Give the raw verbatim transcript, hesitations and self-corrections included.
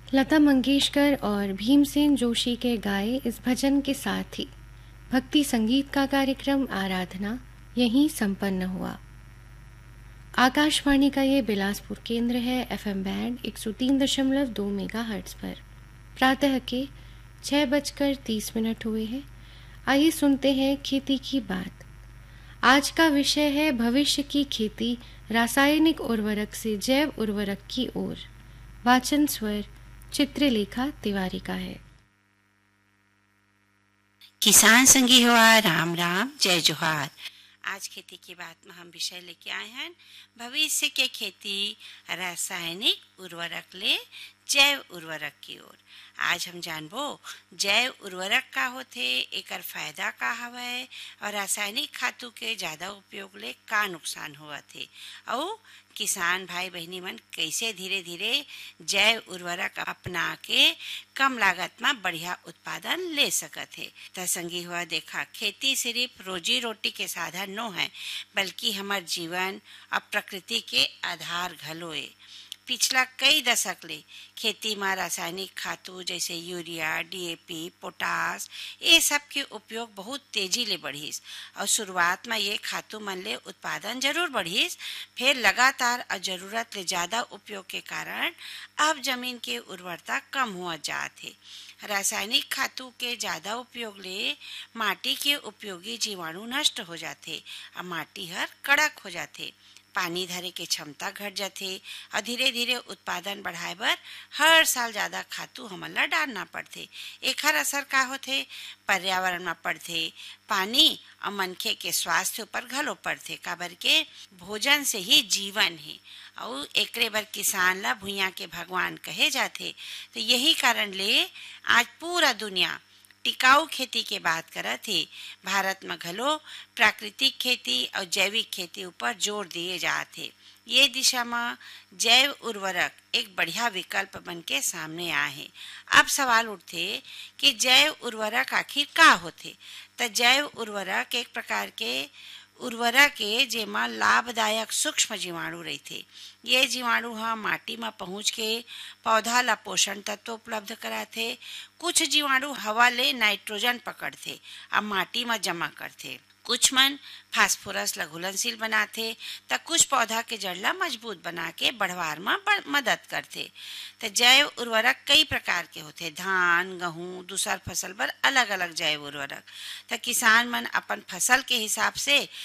लता मंगेशकर और भीमसेन जोशी के गाए इस भजन के साथ ही भक्ति संगीत का कार्यक्रम आराधना यहीं संपन्न हुआ। आकाशवाणी का ये बिलासपुर केंद्र है। एफएम बैंड एक सौ तीन दशमलव दो मेगा हर्ट्ज पर प्रातः के छः बजकर तीस मिनट हुए हैं। आइए सुनते हैं खेती की बात। आज का विषय है भविष्य की खेती रासायनिक उर्वरक से जैव उर्वरक की ओर। वाचन स्वर चित्रलेखा तिवारी का है। किसान संगी हुआ राम राम जय जोहार। आज खेती की बात में हम विषय लेके आए हैं भविष्य के खेती रासायनिक उर्वरक ले जैव उर्वरक की ओर। आज हम जानबो जैव उर्वरक का होथे, एकर फायदा का हवय और रासायनिक खातू के ज्यादा उपयोग ले का नुकसान हुआ थे और किसान भाई बहनी मन कैसे धीरे धीरे जैव उर्वरक अपना के कम लागत में बढ़िया उत्पादन ले सकत है। त संगी हुआ देखा, खेती सिर्फ रोजी रोटी के साधन नो है बल्कि हमार जीवन और प्रकृति के आधार घलोए। पिछला कई दशक ले खेती में रासायनिक खातू जैसे यूरिया, डीएपी, पोटास ये सब के उपयोग बहुत तेजी ले बढ़िस और शुरुआत में ये खातू मन ले उत्पादन जरूर बढ़िस, फिर लगातार और जरूरत ले ज्यादा उपयोग के कारण अब जमीन के उर्वरता कम हुआ जात है। रासायनिक खातू के ज्यादा उपयोग ले माटी के उपयोगी जीवाणु नष्ट हो जाते और माटी हर कड़क हो जाते, पानी धरे के क्षमता घट जाते और धीरे धीरे उत्पादन बढ़ाए बर हर साल ज्यादा खातू हमन ला डालना पड़ते। एखर असर का होथे, पर्यावरण में पड़थे, पानी और मनखे के स्वास्थ्य पर घलो पड़थे, काबर के भोजन से ही जीवन है और एकरे बर किसान ला भुइयां के भगवान कहे जाते। तो यही कारण ले आज पूरा दुनिया टिकाऊ खेती के बात करत है। भारत में घलो प्राकृतिक खेती और जैविक खेती ऊपर जोर दिए जाते हैं। ये दिशा में जैव उर्वरक एक बढ़िया विकल्प बन के सामने आए हैं। अब सवाल उठते कि जैव उर्वरक आखिर का होते। तो जैव उर्वरक एक प्रकार के उर्वरक के जेमा लाभदायक सूक्ष्म जीवाणु रहते। ये जीवाणु हा माटी में पहुंच के पौधा ला पोषण तत्व उपलब्ध कराते। कुछ जीवाणु हवा ले नाइट्रोजन पकड़ते और माटी में जमा करते, कुछ मन फास्फोरस ला घुलनशील बनाते तो कुछ पौधा के जड़ ला मजबूत बना के बढ़वार में मदद करते। तो जैव उर्वरक कई प्रकार के होते, धान, गेहूं, दूसर फसल पर अलग अलग जैव उर्वरक। तो किसान मन अपन फसल के हिसाब से